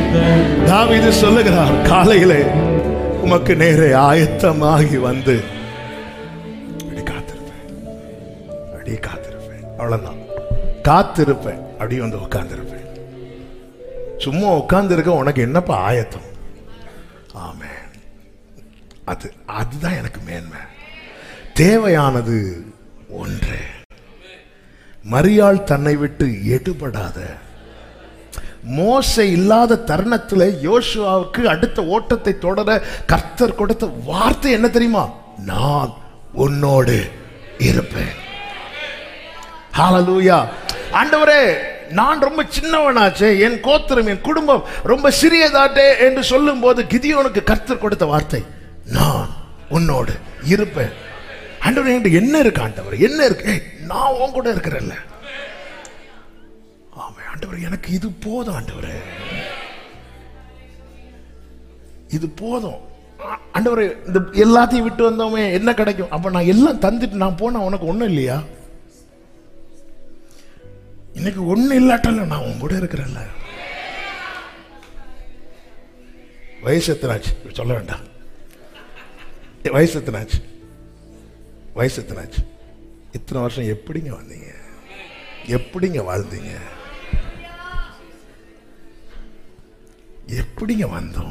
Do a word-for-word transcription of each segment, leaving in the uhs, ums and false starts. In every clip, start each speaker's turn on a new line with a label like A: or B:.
A: தாவீது சொல்லுகிறார், காலையிலே உமக்கு நேரே ஆயத்தமாகி வந்து அப்படி காத்திருப்பேன், அப்படி காத்திருப்பேன். அவ்வளவுதான், காத்திருப்பேன், அப்படி வந்து உட்கார்ந்திருப்பேன். சும்மா உட்கார்ந்து இருக்க உனக்கு என்னப்பா ஆயத்தம்? ஆமென். அது அதுதான் எனக்கு மேன்மை. தேவையானது ஒன்றே, மரியாள் தன்னை விட்டு எடுபடாத. மோசே இல்லாத தருணத்தில் யோசுவாவுக்கு அடுத்த ஓட்டத்தை தொடர கர்த்தர் கொடுத்த வார்த்தை என்ன தெரியுமா? நான் உன்னோடு இருப்பேன். ஹல்லேலூயா. ஆண்டவரே, நான் ரொம்ப சின்னவனாச்சே, என் கோத்திரம் என் குடும்பம் ரொம்ப சிறியதாட்டே என்று சொல்லும் போது கிதியோனுக்கு கர்த்தர் கொடுத்த வார்த்தை, நான் உன்னோடு இருப்பேன். ஆண்டவரே, என்கிட்ட என்ன இருக்கு ஆண்டவர், என்ன இருக்கு? நான் உன் கூட இருக்கிறேன்ல. ஆமா ஆண்டவர், எனக்கு இது போதும் ஆண்டவரே, இது போதும் ஆண்டவரே. இந்த எல்லாத்தையும் விட்டு வந்தோமே என்ன கிடைக்கும்? அப்ப நான் எல்லாம் தந்துட்டு நான் போனா உனக்கு ஒண்ணும் இல்லையா? இன்னைக்கு ஒண்ணு இல்லாட்டல நான் உன் கூட இருக்கிறேன்ல. வயசு எத்தனாச்சு சொல்ல வேண்டாம். வயசு எத்தனாச்சு? வயசு எத்தனாச்சு? இத்தனை வருஷம் எப்படிங்க வந்தீங்க? எப்படிங்க வாழ்ந்தீங்க? எப்படிங்க வந்தோம்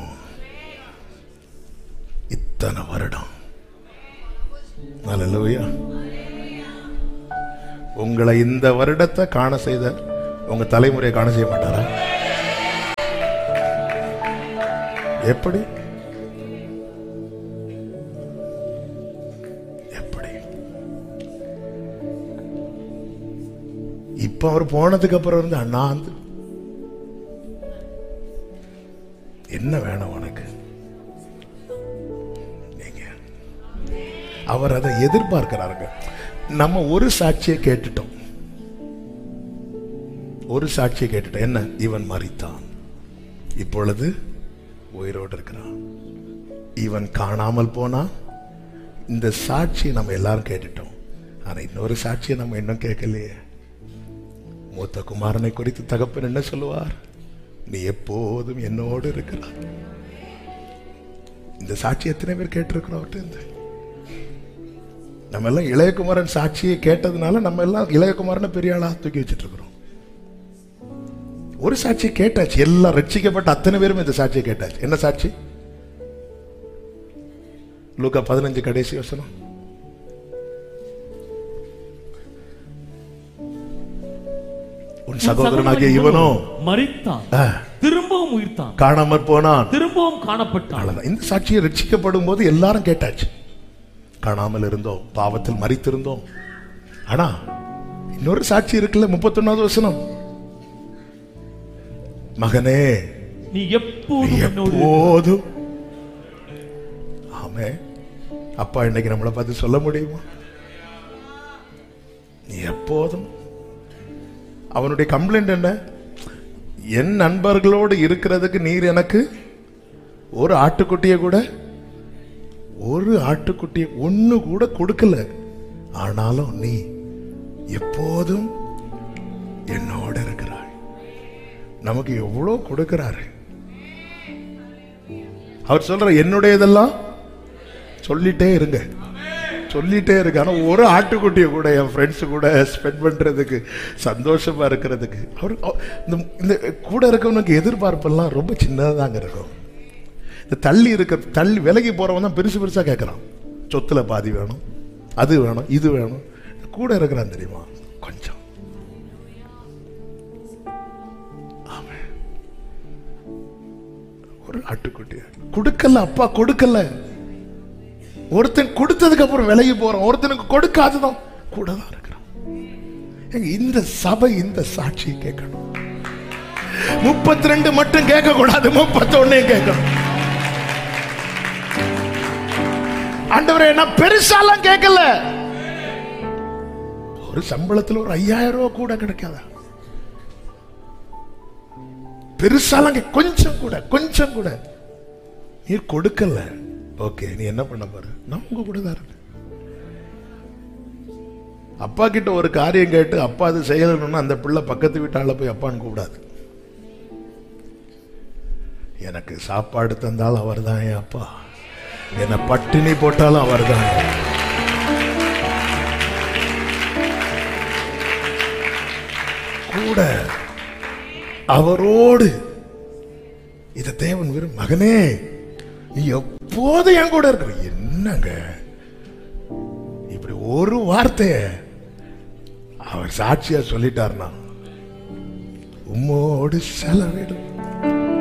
A: இத்தனை வருடம்? ஹல்லேலூயா. உங்களை இந்த வருடத்தை காண செய்த உங்க தலைமுறையை காண செய்ய மாட்டாரா? எப்படி எப்படி இப்ப அவர் போனதுக்கு அப்புறம் இருந்து அண்ணா வந்து என்ன வேணும் உனக்கு? நீங்க அவர் அதை எதிர்பார்க்கிறாருங்க. நம்ம ஒரு சாட்சியை கேட்டுட்டோம், ஒரு சாட்சியை கேட்டுட்டோம். என்ன? இவன் மரித்தான், இப்பொழுது உயிரோடு இருக்கிறான். இவன் காணாமல் போனா. இந்த சாட்சியை நம்ம எல்லாரும் கேட்டுட்டோம். ஆனா இன்னொரு சாட்சியை நம்ம இன்னும் கேட்கலையே. மூத்த குமாரனை குறித்து தகப்பன் என்ன சொல்லுவார்? நீ எப்போதும் என்னோடு இருக்கிறார். இந்த சாட்சி எத்தனை பேர் கேட்டிருக்கிறோம் அவர்கிட்ட? நம்ம எல்லாம் இளையகுமாரன் சாட்சியை கேட்டதுனால நம்ம எல்லாம் இளையகுமாரனை பெரிய ஆளா தூக்கி வச்சிட்டு இருக்கிறோம். ஒரு சாட்சியை கேட்டாச்சு, எல்லாம் ரட்சிக்கப்பட்ட அத்தனை பேரும் இந்த சாட்சியை கேட்டாச்சு. என்ன சாட்சி? லூக்கா பதினஞ்சு கடைசி வசனம். உன் சகோதரனாகிய இவனோ மரித்தான், திரும்பவும் உயிர்த்தான், காணாமற் போனான், திரும்பவும் காணப்பட்டான். இந்த சாட்சியை ரட்சிக்கப்படும் போது எல்லாரும் கேட்டாச்சு. காணாமல் இருந்தோம், பாவத்தில் மரித்திருந்தோம். ஆனா இன்னொரு சாட்சி இருக்குல்ல, முப்பத்தி ஒன்னாவது வசனம். மகனே, நீ எப்போதும். ஆமே, அப்பா இன்னைக்கு நம்மளை பார்த்து சொல்ல முடியுமா? நீ எப்போதும். அவனுடைய கம்ப்ளைண்ட் என்ன? என் நண்பர்களோடு இருக்கிறதுக்கு நீர் எனக்கு ஒரு ஆட்டுக்குட்டியை கூட ஒரு ஆட்டுக்குட்டியை ஒண்ணு கூட கொடுக்கல. ஆனாலும் நீ எப்போதும் என்னோட இருக்கிறாய். நமக்கு எவ்வளவு கொடுக்கிறாரு அவர். சொல்ற என்னுடையதெல்லாம் சொல்லிட்டே இருங்க, சொல்லிட்டே இருக்கு. ஆனா ஒரு ஆட்டுக்குட்டியை கூட என் ஃப்ரெண்ட்ஸ் கூட ஸ்பெண்ட் பண்றதுக்கு, சந்தோஷமா இருக்கிறதுக்கு அவர் இந்த கூட இருக்கவனுக்கு எதிர்பார்ப்பெல்லாம் ரொம்ப சின்னதாங்க இருக்கும். இந்த தள்ளி இருக்க தள்ளி விலகி போறவன் தான் பெருசு பெருசா கேட்கறான். சொத்துல பாதி வேணும், அது வேணும், இது வேணும். கூட இருக்கிறான் தெரியுமா கொஞ்சம். ஒரு ஆட்டுக்குட்டிய கொடுக்கல, அப்பா கொடுக்கல. ஒருத்தன் கொடுத்ததுக்கு அப்புறம் விலகி போறான், ஒருத்தனுக்கு கொடுக்காததான் கூட தான் இருக்கிறான். இந்த சபை இந்த சாட்சியை கேட்கணும். முப்பத்தி ரெண்டு மட்டும் கேட்க கூடாது, முப்பத்தி ஒன்னு கேட்கணும். ஆண்டவரே, நான் பெருசாலாம் கேட்கல. ஒரு சம்பளத்தில் ஒரு ஐயாயிரம் ரூபாய் கூட கிடைக்காதா? பெருசாலாம் கொஞ்சம் கூட, கொஞ்சம் கூட நீ கொடுக்கல. ஓகே, நீ என்ன பண்ண பாரு, நான் உங்க கூட தான் இருக்கேன். அப்பா கிட்ட ஒரு காரியம் கேட்டு அப்பா அது செய்யணும்னா அந்த பிள்ளை பக்கத்து வீட்டால போய் அப்பான்னு கூப்பிடாது. எனக்கு சாப்பாடு தந்தாலும் அவர் தான் என் அப்பா, என்னை பட்டினி போட்டாலும் அவர் தான். கூட அவரோடு இத தேவன் விரும்ப, மகனே நீ எப்போது என் கூட இருக்கிற. என்னங்க இப்படி ஒரு வார்த்தைய அவர் சாட்சியா சொல்லிட்டார்னா, உம்மோடு செலவிடும்